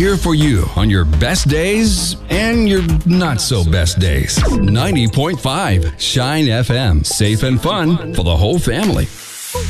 here for you on your best days and your not so best days. 90.5 Shine FM. Safe and fun for the whole family.